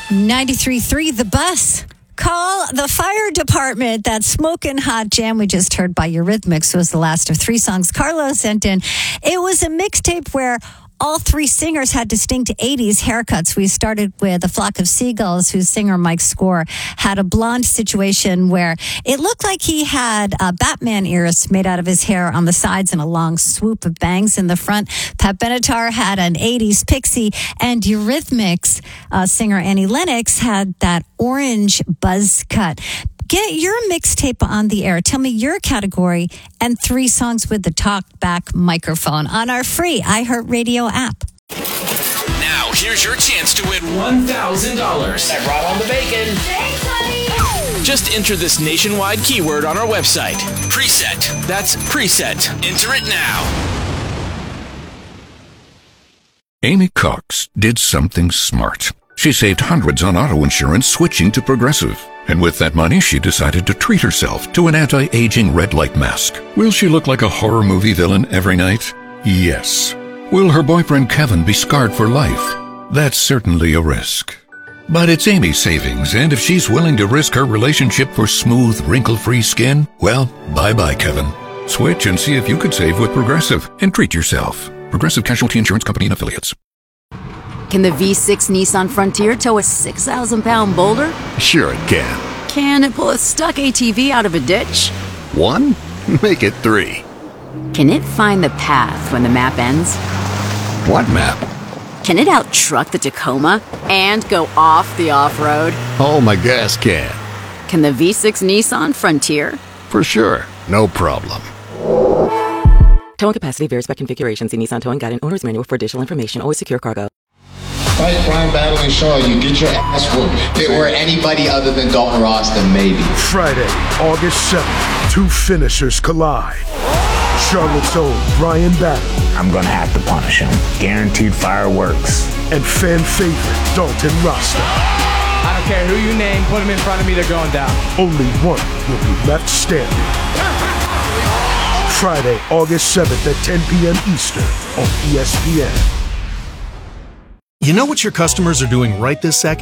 93.3 The Bus. Call the fire department. That Smokin' Hot Jam we just heard by Eurythmics was the last of three songs Carlos sent in. It was a mixtape where all three singers had distinct 80s haircuts. We started with A Flock of Seagulls, whose singer Mike Score had a blonde situation where it looked like he had Batman ears made out of his hair on the sides and a long swoop of bangs in the front. Pat Benatar had an 80s pixie, and Eurythmics singer Annie Lennox had that orange buzz cut. Get your mixtape on the air. Tell me your category and three songs with the talk-back microphone on our free iHeartRadio app. Now, here's your chance to win $1,000. I brought on the bacon. Thanks, honey. Just enter this nationwide keyword on our website. Preset. That's preset. Enter it now. Amy Cox did something smart. She saved hundreds on auto insurance switching to Progressive. And with that money, she decided to treat herself to an anti-aging red light mask. Will she look like a horror movie villain every night? Yes. Will her boyfriend Kevin be scarred for life? That's certainly a risk. But it's Amy's savings, and if she's willing to risk her relationship for smooth, wrinkle-free skin, well, bye-bye, Kevin. Switch and see if you could save with Progressive and treat yourself. Progressive Casualty Insurance Company and Affiliates. Can the V6 Nissan Frontier tow a 6,000-pound boulder? Sure it can. Can it pull a stuck ATV out of a ditch? 1? Make it 3. Can it find the path when the map ends? What map? Can it out-truck the Tacoma and go off the off-road? Oh, my gas can. Can the V6 Nissan Frontier? For sure. No problem. Towing capacity varies by configuration. See Nissan Towing Guide and Owner's Manual for additional information. Always secure cargo. Fight crime, battle, and Shaw, you get your ass whooped. If it were anybody other than Dalton Ross, then maybe. Friday, August 7th, two finishers collide. Charlotte's own Brian Battle. I'm gonna have to punish him. Guaranteed fireworks. And fan favorite Dalton Rasta. I don't care who you name, put him in front of me, they're going down. Only one will be left standing. Friday, August 7th at 10 p.m. Eastern on ESPN. You know what your customers are doing right this second?